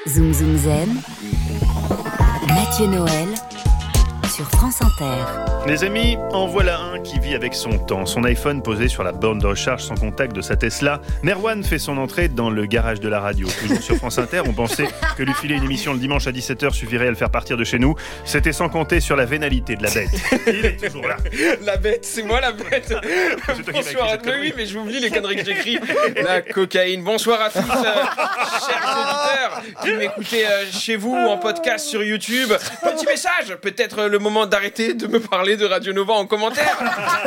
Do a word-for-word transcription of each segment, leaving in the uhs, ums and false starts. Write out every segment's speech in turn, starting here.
Zoom Zoom Zen, Mathieu Noël sur France Inter. Les amis, en voilà un qui vit avec son temps. Son iPhone posé sur la borne de recharge sans contact de sa Tesla. Merwan fait son entrée dans le garage de la radio. Toujours sur France Inter, on pensait que lui filer une émission le dimanche à dix-sept heures suffirait à le faire partir de chez nous. C'était sans compter sur la vénalité de la bête. Il est toujours là. La bête, c'est moi la bête. Bonsoir à tous. Oui, mais j'oublie les conneries que j'écris. La cocaïne. Bonsoir à tous, euh, chers auditeurs qui m'écoutez euh, chez vous ou en podcast sur YouTube. Petit message, peut-être le moment d'arrêter de me parler de Radio Nova en commentaire.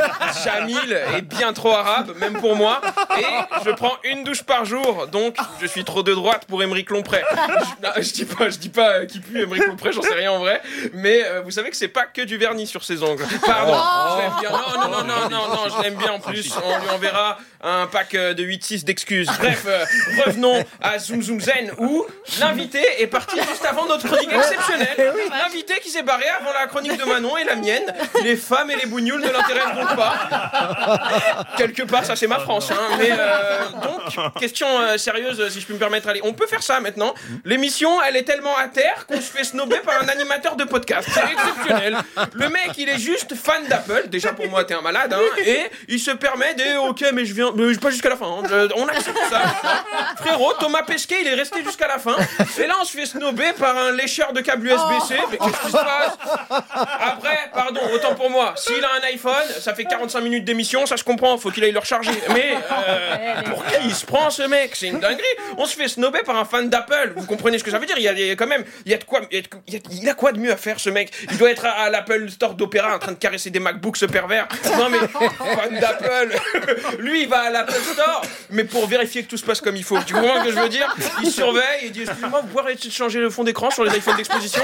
Jamil est bien trop arabe, même pour moi, et je prends une douche par jour, donc je suis trop de droite pour Aymeric Lompré. Je, je dis pas, je dis pas qui pue Aymeric Lompré, j'en sais rien en vrai, mais euh, vous savez que c'est pas que du vernis sur ses ongles. Pardon, oh je l'aime bien. Non, non, non, non, non, non, je l'aime bien en plus. On lui enverra un pack de huit six d'excuses. Bref, euh, revenons à Zoom Zoom Zen où l'invité est parti juste avant notre chronique exceptionnelle. L'invité qui s'est barré avant la chronique de Manon et la mienne. Les femmes et les bougnoules ne l'intéressent donc pas. Quelque part, ça c'est ma France. Hein. Mais euh, donc, question euh, sérieuse, si je peux me permettre. Allez, on peut faire ça maintenant. L'émission, elle est tellement à terre qu'on se fait snober par un animateur de podcast. C'est exceptionnel. Le mec, il est juste fan d'Apple. Déjà pour moi, t'es un malade. Hein. Et il se permet de, ok, mais je viens, mais pas jusqu'à la fin. Hein. Je, on accepte ça. Frérot, Thomas Pesquet, il est resté jusqu'à la fin. Et là, on se fait snober par un lécheur de câble U S B C. Mais qu'est-ce qui se passe? Après, pardon, autant pour moi. S'il a un iPhone, ça fait quarante-cinq minutes d'émission, ça je comprends, faut qu'il aille le recharger. Mais euh, pour qui il se prend ce mec? C'est une dinguerie. On se fait snober par un fan d'Apple. Vous comprenez ce que ça veut dire? Il y a, il y a quand même, il y a de quoi, il, y a de, il, y a, il a quoi de mieux à faire ce mec? Il doit être à, à l'Apple Store d'Opéra en train de caresser des MacBooks, ce pervers. Non mais fan d'Apple. Lui il va à l'Apple Store, mais pour vérifier que tout se passe comme il faut. Tu comprends ce que je veux dire? Il surveille, il dit excusez-moi, vous pouvez arrêter de changer le fond d'écran sur les iPhones d'exposition.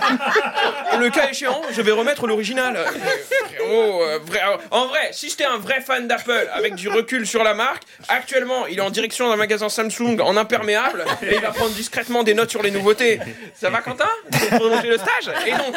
Le cas échéant, je vais remettre l'original. Oh, euh, vrai, en vrai, si j'étais un vrai fan d'Apple avec du recul sur la marque, actuellement, il est en direction d'un magasin Samsung en imperméable et il va prendre discrètement des notes sur les nouveautés. Ça va, Quentin? Pour prolonger le stage? Et donc,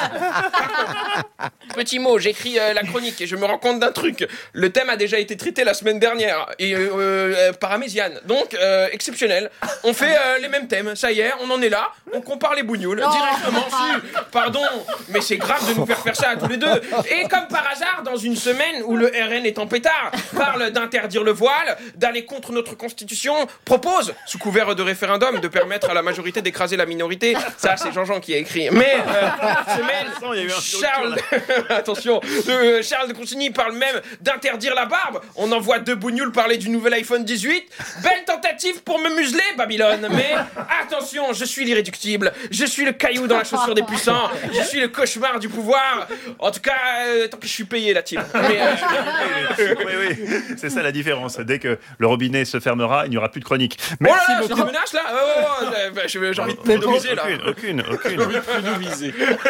petit mot, j'écris euh, la chronique et je me rends compte d'un truc. Le thème a déjà été traité la semaine dernière et euh, euh, par Améziane. Donc, euh, exceptionnel. On fait euh, les mêmes thèmes. Ça y est, on en est là. On compare les bougnoules oh directement. Si, pardon, mais c'est grave de nous faire faire ça à tous les deux. Et comme par hasard, dans une semaine où le R N est en pétard, parle d'interdire le voile, d'aller contre notre constitution, propose, sous couvert de référendum, de permettre à la majorité d'écraser la minorité. Ça, c'est Jean-Jean qui a écrit. Mais, euh, semaine, Charles, attention, euh, Charles de Consigny parle même d'interdire la barbe. On envoie deux bougnoules parler du nouvel iPhone dix-huit. Belle tentative pour me museler, Babylone. Mais attention, je suis l'irréductible. Je suis le caillou dans la chaussure des puissants. Je suis le cauchemar du pouvoir. En tout cas, euh, tant que je suis payé, la team. Mais, euh... oui, oui, c'est ça la différence. Dès que le robinet se fermera, il n'y aura plus de chronique. Merci oh là là, beaucoup. C'est des menaces là. Oh, oh, oh, j'ai, j'ai envie de prédomiser là. Aucune, aucune, aucune. Prédomiser.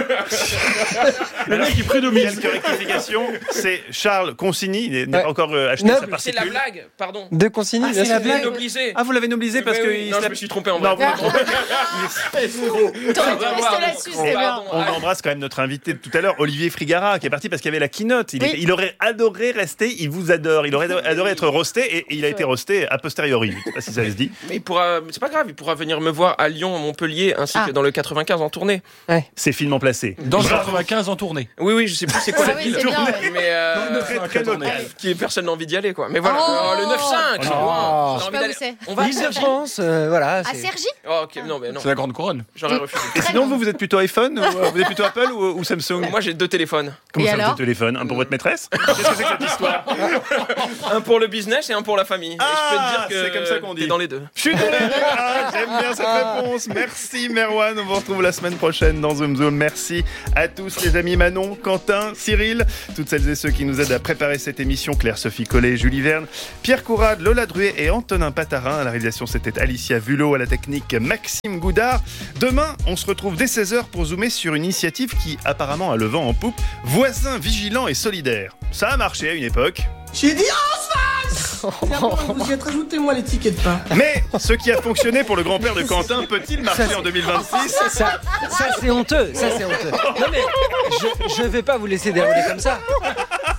Le mec qui prédomise. Quelques rectifications. C'est Charles Consigny. Il n'est ouais. pas encore euh, acheté non, sa C'est particule. la blague, pardon. De Consigny, Ah, bien c'est sûr. la blague noblisée. Ah, vous l'avez noblisé parce que... Oui, il non, se je me suis trompé en Non, vrai. vous vous trompez. T'aurais dû rester là-dessus, c'est bien. On embrasse quand même notre invité de tout à l'heure, Olivier Frigara, qui est parti parce qu'il y avait la keynote. Il, Oui. est, il aurait adoré rester, il vous adore. Il aurait adoré être roasté et, et il a été roasté a posteriori. Je ne sais pas si ça se dit. Mais il pourra, c'est pas grave, il pourra venir me voir à Lyon, Montpellier, ainsi Ah. que dans le quatre-vingt-quinze en tournée. C'est finement placé. Dans le quatre-vingt-quinze en tournée. Oui, oui, je sais plus c'est quoi Ah la oui, ville. c'est bien, ouais. Mais euh, Très, très local. qui personne n'a envie d'y aller quoi. Mais voilà, Oh. oh, le neuf cinq, c'est Oh. loin. Je sais J'ai pas envie où c'est. On va à L'île de Cergy. France, euh, voilà. À c'est- Cergy? Oh, ok, non, mais non. C'est la grande couronne. J'aurais refusé. Et Très sinon, bien. vous, vous êtes plutôt iPhone ou euh, vous êtes plutôt Apple ou, ou Samsung? Moi j'ai deux téléphones. Comment Et ça, alors votre téléphone? Un pour votre maîtresse? Qu'est-ce que c'est que cette histoire? Un pour le business et un pour la famille. Et Ah, je peux te dire que c'est comme ça qu'on dit. t'es dans les deux. Je suis dans les deux. Ah, j'aime bien cette réponse. Merci Merwan. On vous retrouve la semaine prochaine dans Zoom Zoom. Merci à tous les amis Manon, Quentin, Cyril, toutes celles et ceux qui nous aident à préparer cette émission. Claire-Sophie Collet, Julie Verne, Pierre Courade, Lola Druet et Antonin Patarin. À la réalisation, c'était Alicia Vulot. À la technique, Maxime Goudard. Demain, on se retrouve dès seize heures pour zoomer sur une initiative qui apparemment a le vent en poupe. Voisins vigilants et solidaires. Ça a marché à une époque. J'ai dit en face. Tiens, bon, vous y êtes, rajoutez-moi les tickets de pain. Mais ce qui a fonctionné pour le grand-père de Quentin peut-il marcher en deux mille vingt-six? Ça, ça c'est honteux, ça c'est honteux. Non mais je, je vais pas vous laisser dérouler comme ça.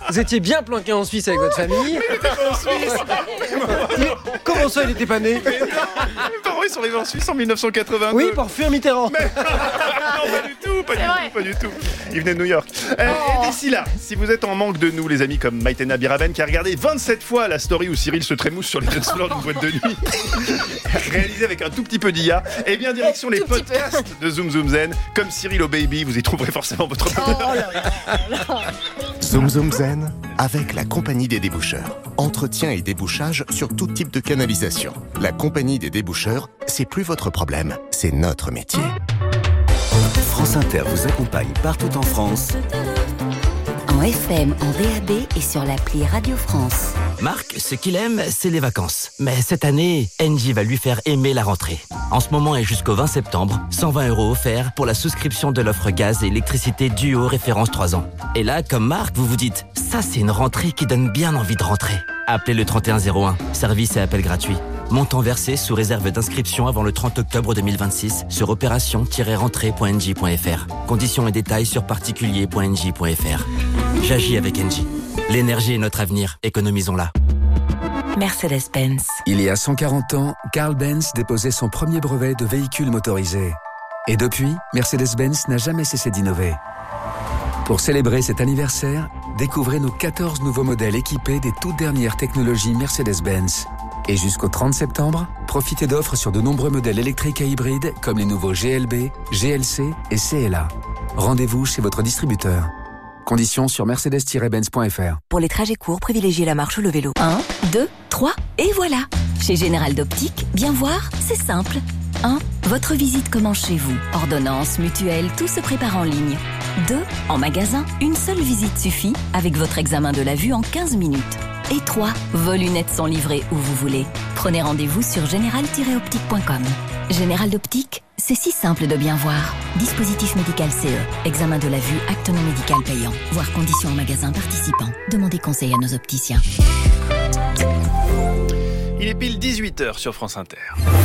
Vous étiez bien planqué en Suisse avec votre famille. Il était pas en Suisse. Mais comment ça, il n'était pas né? Mes parents, ils sont arrivés en Suisse en dix-neuf cent quatre-vingt-deux. Oui, pour fuir Mitterrand. Mais... non, pas du tout, pas du tout, pas du tout. Il venait de New York. Euh, Oh. Et d'ici là, si vous êtes en manque de nous, les amis, comme Maïtena Biraben, qui a regardé vingt-sept fois la story où Cyril se trémousse sur les dance floors d'une boîte de nuit, réalisée avec un tout petit peu d'I A, eh bien, direction les Tout petit peu. podcasts de Zoom Zoom Zen. Comme Cyril au Baby, vous y trouverez forcément votre bonheur. Oh là là. Zoom Zoom Zen avec la Compagnie des déboucheurs. Entretien et débouchage sur tout type de canalisation. La Compagnie des déboucheurs, c'est plus votre problème, c'est notre métier. France Inter vous accompagne partout en France. En F M, en D A B et sur l'appli Radio France. Marc, ce qu'il aime, c'est les vacances. Mais cette année, Engie va lui faire aimer la rentrée. En ce moment et jusqu'au vingt septembre, cent vingt euros offerts pour la souscription de l'offre gaz et électricité Duo référence trois ans. Et là, comme Marc, vous vous dites, ça c'est une rentrée qui donne bien envie de rentrer. Appelez le trente et un zéro un, service et appel gratuit. Montant versé sous réserve d'inscription avant le trente octobre deux mille vingt-six sur opération tiret rentrée point engie point f r. Conditions et détails sur particulier point engie point f r. J'agis avec Engie. L'énergie est notre avenir, économisons-la. Mercedes-Benz. Il y a cent quarante ans, Carl Benz déposait son premier brevet de véhicule motorisé. Et depuis, Mercedes-Benz n'a jamais cessé d'innover. Pour célébrer cet anniversaire, découvrez nos quatorze nouveaux modèles équipés des toutes dernières technologies Mercedes-Benz. Et jusqu'au trente septembre, profitez d'offres sur de nombreux modèles électriques et hybrides comme les nouveaux G L B, G L C et C L A. Rendez-vous chez votre distributeur. Conditions sur mercedes tiret benz point f r. Pour les trajets courts, privilégiez la marche ou le vélo. un, deux, trois, et voilà. Chez Général d'Optique, bien voir, c'est simple. un. Votre visite commence chez vous. Ordonnance, mutuelle, tout se prépare en ligne. deux. En magasin, une seule visite suffit avec votre examen de la vue en quinze minutes. Et trois. Vos lunettes sont livrées où vous voulez. Prenez rendez-vous sur général tiret optique point com. Général d'Optique, c'est si simple de bien voir. Dispositif médical C E. Examen de la vue, acte non médical payant. Voir conditions en magasin participant. Demandez conseil à nos opticiens. Il est pile dix-huit heures sur France Inter.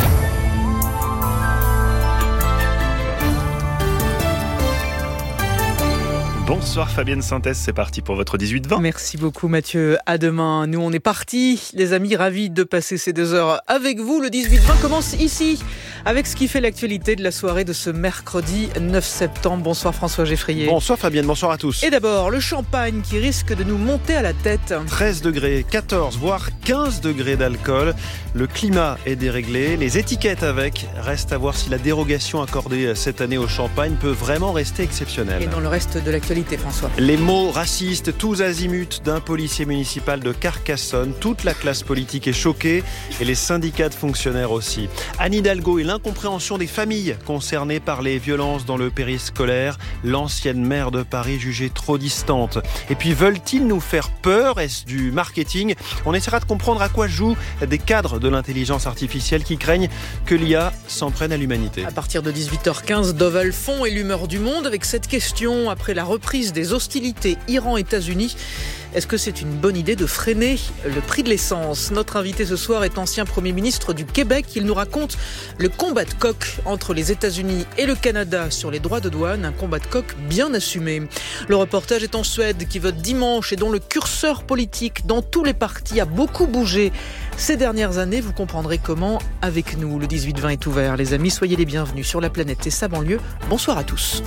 Bonsoir Fabienne Synthèse, c'est parti pour votre dix-huit vingt. Merci beaucoup Mathieu, à demain. Nous on est partis, les amis, ravis de passer ces deux heures avec vous. Le dix-huit vingt commence ici, avec ce qui fait l'actualité de la soirée de ce mercredi neuf septembre. Bonsoir François Geffrier. Bonsoir Fabienne, bonsoir à tous. Et d'abord, le champagne qui risque de nous monter à la tête. treize degrés, quatorze voire quinze degrés d'alcool. Le climat est déréglé, les étiquettes avec. Reste à voir si la dérogation accordée cette année au champagne peut vraiment rester exceptionnelle. Et dans le reste de l'actualité, François. Les mots racistes, tous azimuts d'un policier municipal de Carcassonne. Toute la classe politique est choquée et les syndicats de fonctionnaires aussi. Anne Hidalgo et l'incompréhension des familles concernées par les violences dans le périscolaire. L'ancienne maire de Paris jugée trop distante. Et puis veulent-ils nous faire peur? Est-ce du marketing? On essaiera de comprendre à quoi jouent des cadres de l'intelligence artificielle qui craignent que l'I A s'en prenne à l'humanité. À partir de dix-huit heures quinze, Dove Alphon et l'humeur du monde avec cette question après la reprise des hostilités Iran-États-Unis. Est-ce que c'est une bonne idée de freiner le prix de l'essence? Notre invité ce soir est ancien Premier ministre du Québec. Il nous raconte le combat de coq entre les États-Unis et le Canada sur les droits de douane. Un combat de coq bien assumé. Le reportage est en Suède qui vote dimanche et dont le curseur politique dans tous les partis a beaucoup bougé ces dernières années. Vous comprendrez comment avec nous. Le dix-huit vingt est ouvert. Les amis, soyez les bienvenus sur la planète et sa banlieue. Bonsoir à tous.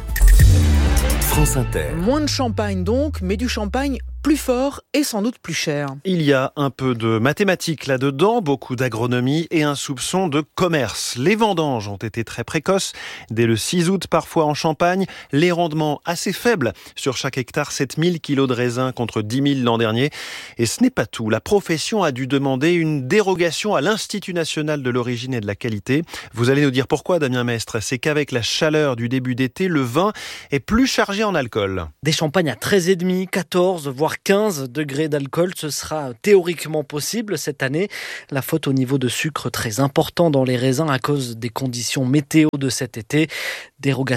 France Inter. Moins de champagne donc, mais du champagne plus fort et sans doute plus cher. Il y a un peu de mathématiques là-dedans, beaucoup d'agronomie et un soupçon de commerce. Les vendanges ont été très précoces, dès le six août parfois en Champagne. Les rendements assez faibles, sur chaque hectare sept mille kilos de raisins contre dix mille l'an dernier. Et ce n'est pas tout, la profession a dû demander une dérogation à l'Institut national de l'origine et de la qualité. Vous allez nous dire pourquoi, Damien Mestre. C'est qu'avec la chaleur du début d'été, le vin est plus chargé en alcool. Des champagnes à treize virgule cinq, quatorze, voire quinze degrés d'alcool, ce sera théoriquement possible cette année. La faute au niveau de sucre très important dans les raisins à cause des conditions météo de cet été. Dérogation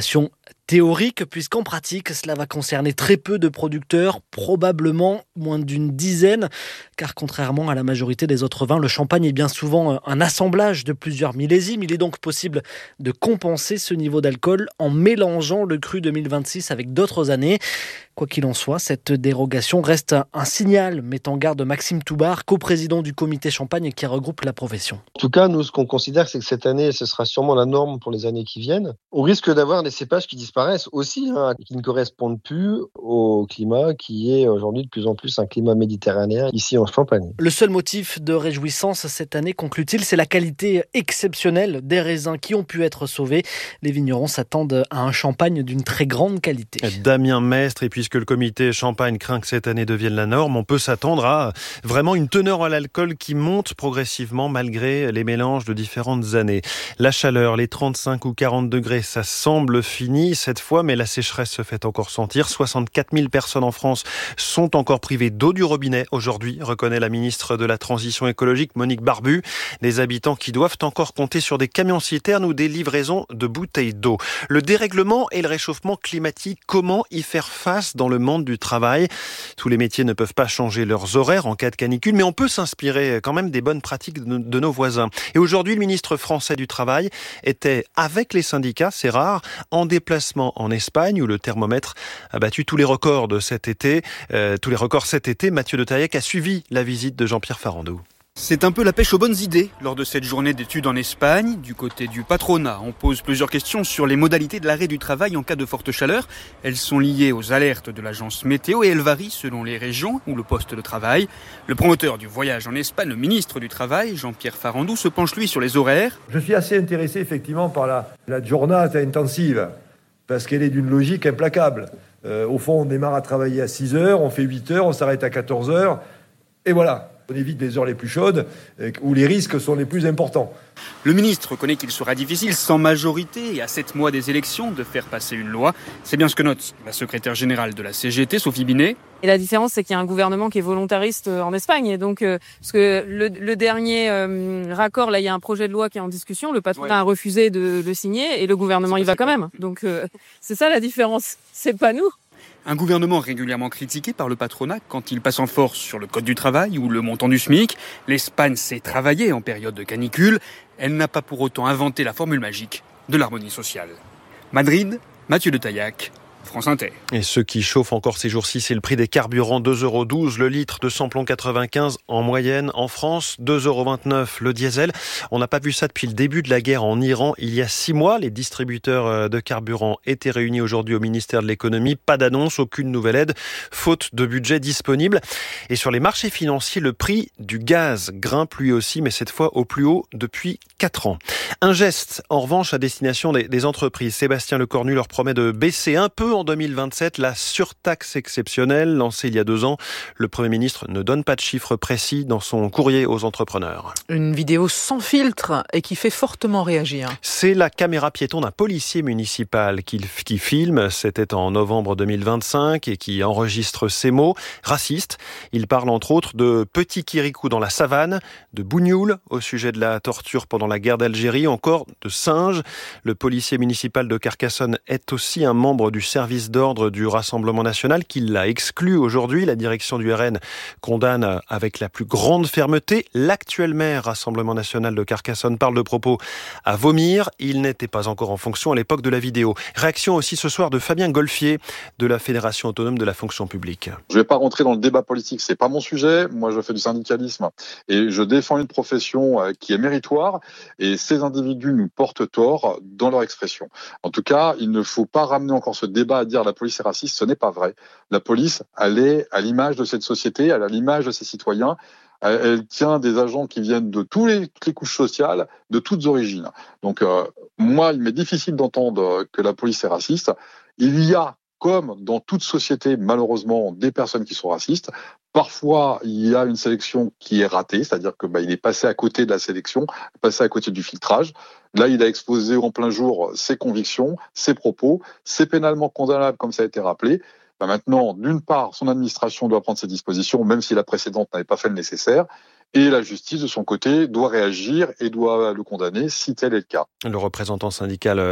théorique, puisqu'en pratique, cela va concerner très peu de producteurs, probablement moins d'une dizaine, car contrairement à la majorité des autres vins, le champagne est bien souvent un assemblage de plusieurs millésimes. Il est donc possible de compenser ce niveau d'alcool en mélangeant le cru deux mille vingt-six avec d'autres années. Quoi qu'il en soit, cette dérogation reste un signal, met en garde Maxime Toubar, coprésident du comité champagne qui regroupe la profession. En tout cas, nous, ce qu'on considère, c'est que cette année, ce sera sûrement la norme pour les années qui viennent. On risque d'avoir des cépages qui disparaissent aussi, hein, qui ne correspondent plus au climat qui est aujourd'hui de plus en plus un climat méditerranéen ici en Champagne. Le seul motif de réjouissance cette année, conclut-il, c'est la qualité exceptionnelle des raisins qui ont pu être sauvés. Les vignerons s'attendent à un champagne d'une très grande qualité. Damien Mestre, et puisque le comité champagne craint que cette année devienne la norme, on peut s'attendre à vraiment une teneur à l'alcool qui monte progressivement malgré les mélanges de différentes années. La chaleur, les trente-cinq ou quarante degrés, ça semble fini cette fois, mais la sécheresse se fait encore sentir. soixante-quatre mille personnes en France sont encore privées d'eau du robinet aujourd'hui, reconnaît la ministre de la Transition écologique Monique Barbu. Des habitants qui doivent encore compter sur des camions citernes ou des livraisons de bouteilles d'eau. Le dérèglement et le réchauffement climatique, comment y faire face dans le monde du travail? Tous les métiers ne peuvent pas changer leurs horaires en cas de canicule, mais on peut s'inspirer quand même des bonnes pratiques de, de nos voisins. Et aujourd'hui, le ministre français du Travail était avec les syndicats, c'est rare, en déplacement en Espagne où le thermomètre a battu tous les records de cet été. Euh, tous les records cet été, Mathieu de Taillac a suivi la visite de Jean-Pierre Farandou. C'est un peu la pêche aux bonnes idées lors de cette journée d'études en Espagne. Du côté du patronat, on pose plusieurs questions sur les modalités de l'arrêt du travail en cas de forte chaleur. Elles sont liées aux alertes de l'agence météo et elles varient selon les régions ou le poste de travail. Le promoteur du voyage en Espagne, le ministre du Travail, Jean-Pierre Farandou, se penche lui sur les horaires. Je suis assez intéressé effectivement par la, la giornata intensive parce qu'elle est d'une logique implacable. Euh, au fond, on démarre à travailler à six heures, on fait huit heures, on s'arrête à quatorze heures et voilà. On évite les heures les plus chaudes, où les risques sont les plus importants. Le ministre reconnaît qu'il sera difficile, sans majorité et à sept mois des élections, de faire passer une loi. C'est bien ce que note la secrétaire générale de la C G T, Sophie Binet. Et la différence, c'est qu'il y a un gouvernement qui est volontariste en Espagne. Et donc, euh, parce que le, le dernier euh, raccord, là, il y a un projet de loi qui est en discussion. Le patronat ouais. a refusé de le signer et le gouvernement y va quand même. Donc, euh, c'est ça la différence. C'est pas nous. Un gouvernement régulièrement critiqué par le patronat quand il passe en force sur le code du travail ou le montant du SMIC. L'Espagne sait travailler en période de canicule. Elle n'a pas pour autant inventé la formule magique de l'harmonie sociale. Madrid, Mathieu de Taillac, France Inter. Et ce qui chauffe encore ces jours-ci, c'est le prix des carburants, deux euros douze le litre de samplon quatre-vingt-quinze en moyenne en France, deux euros vingt-neuf le diesel. On n'a pas vu ça depuis le début de la guerre en Iran il y a six mois. Les distributeurs de carburant étaient réunis aujourd'hui au ministère de l'économie. Pas d'annonce, aucune nouvelle aide, faute de budget disponible. Et sur les marchés financiers, le prix du gaz grimpe lui aussi, mais cette fois au plus haut depuis quatre ans. Un geste, en revanche, à destination des, des entreprises. Sébastien Lecornu leur promet de baisser un peu en deux mille vingt-sept la surtaxe exceptionnelle lancée il y a deux ans. Le Premier ministre ne donne pas de chiffres précis dans son courrier aux entrepreneurs. Une vidéo sans filtre et qui fait fortement réagir. C'est la caméra piéton d'un policier municipal qui, qui filme. C'était en novembre deux mille vingt-cinq et qui enregistre ces mots racistes. Il parle entre autres de petits kirikou dans la savane, de bougnoul au sujet de la torture pendant la guerre d'Algérie, encore de singes. Le policier municipal de Carcassonne est aussi un membre du service d'ordre du Rassemblement national qui l'a exclu aujourd'hui. La direction du R N condamne avec la plus grande fermeté. L'actuel maire Rassemblement national de Carcassonne parle de propos à vomir. Il n'était pas encore en fonction à l'époque de la vidéo. Réaction aussi ce soir de Fabien Golfier de la Fédération autonome de la fonction publique. Je ne vais pas rentrer dans le débat politique, c'est pas mon sujet. Moi, je fais du syndicalisme et je défends une profession qui est méritoire et ces individus nous portent tort dans leur expression. En tout cas, il ne faut pas ramener encore ce débat à dire la police est raciste, ce n'est pas vrai. La police, elle est à l'image de cette société, elle est à l'image de ses citoyens. Elle, elle tient des agents qui viennent de tous les, toutes les couches sociales, de toutes origines. Donc, euh, moi, il m'est difficile d'entendre que la police est raciste. Il y a, comme dans toute société, malheureusement, des personnes qui sont racistes. Parfois, il y a une sélection qui est ratée, c'est-à-dire que bah, il est passé à côté de la sélection, passé à côté du filtrage. Là, il a exposé en plein jour ses convictions, ses propos. C'est pénalement condamnable, comme ça a été rappelé. Bah, maintenant, d'une part, son administration doit prendre ses dispositions, même si la précédente n'avait pas fait le nécessaire. Et la justice, de son côté, doit réagir et doit le condamner si tel est le cas. Le représentant syndical